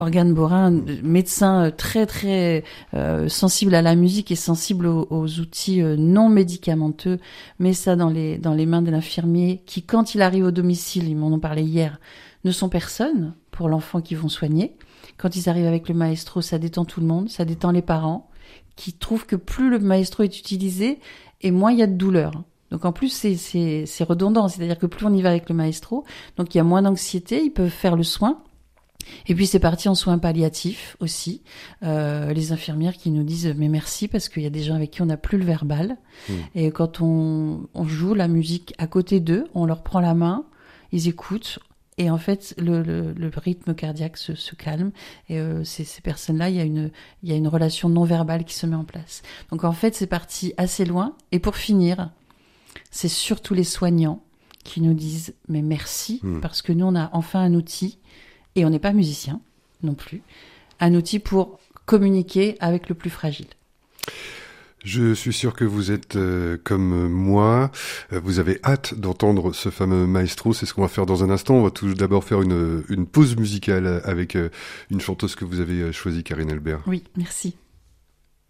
Morgane Borin, médecin très très sensible à la musique et sensible aux outils non médicamenteux, met ça dans les mains de l'infirmier qui, quand il arrive au domicile, ils m'en ont parlé hier, ne sont personne pour l'enfant qu'ils vont soigner. Quand ils arrivent avec le maestro, ça détend tout le monde, ça détend les parents qui trouvent que plus le maestro est utilisé et moins il y a de douleur. Donc en plus c'est redondant, c'est-à-dire que plus on y va avec le maestro, donc il y a moins d'anxiété, ils peuvent faire le soin. Et puis c'est parti en soins palliatifs aussi. Les infirmières qui nous disent mais merci parce qu'il y a des gens avec qui on n'a plus le verbal. Et quand on joue la musique à côté d'eux, on leur prend la main, ils écoutent. Et en fait, le rythme cardiaque se calme. Et ces personnes-là, il y a une relation non verbale qui se met en place. Donc en fait, c'est parti assez loin. Et pour finir, c'est surtout les soignants qui nous disent mais merci parce que nous on a enfin un outil. Et on n'est pas musicien non plus, un outil pour communiquer avec le plus fragile. Je suis sûr que vous êtes comme moi, vous avez hâte d'entendre ce fameux maestro, c'est ce qu'on va faire dans un instant. On va tout d'abord faire une pause musicale avec une chanteuse que vous avez choisie, Karine Albert. Oui, merci.